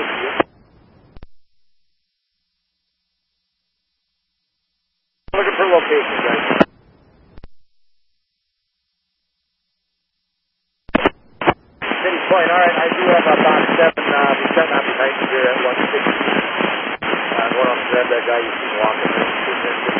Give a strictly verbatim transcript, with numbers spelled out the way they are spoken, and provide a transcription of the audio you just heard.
Looking for location, guys. City Point, all right, I do have a box seven, uh, be setting up behind you here at one sixty. I'm going off to grab that guy you see walking.